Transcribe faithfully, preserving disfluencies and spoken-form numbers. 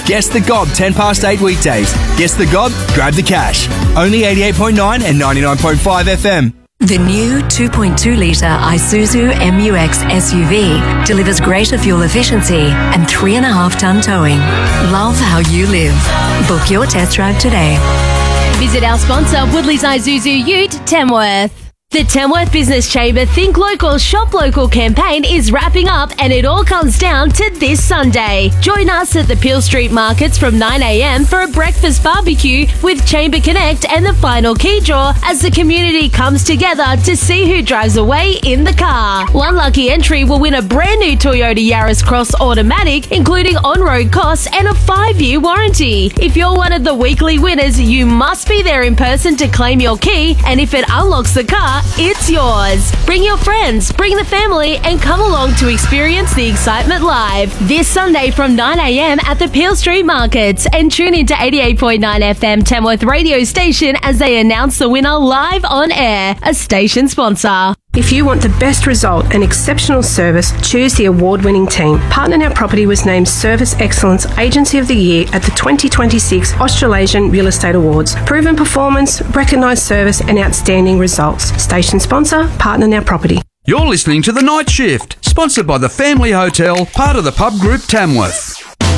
Guess the Gob ten past eight weekdays. Guess the Gob, grab the cash. Only eighty-eight point nine and ninety-nine point five F M. The new two point two litre Isuzu M U X S U V delivers greater fuel efficiency and three and a half tonne towing. Love how you live. Book your test drive today. Visit our sponsor, Woodley's Isuzu Ute, Tamworth. The Tamworth Business Chamber Think Local, Shop Local campaign is wrapping up and it all comes down to this Sunday. Join us at the Peel Street Markets from nine a m for a breakfast barbecue with Chamber Connect and the final key draw as the community comes together to see who drives away in the car. One lucky entry will win a brand new Toyota Yaris Cross Automatic, including on-road costs and a five-year warranty. If you're one of the weekly winners, you must be there in person to claim your key, and if it unlocks the car, it's yours. Bring your friends, bring the family, and come along to experience the excitement live this Sunday from nine a m at the Peel Street Markets, and tune into eighty-eight point nine F M Tamworth radio station as they announce the winner live on air, a station sponsor. If you want the best result and exceptional service, choose the award-winning team. Partner Now Property was named Service Excellence Agency of the Year at the twenty twenty-six Australasian Real Estate Awards. Proven performance, recognised service and outstanding results. Station sponsor, Partner Now Property. You're listening to The Night Shift, sponsored by the Family Hotel, part of the Pub Group Tamworth.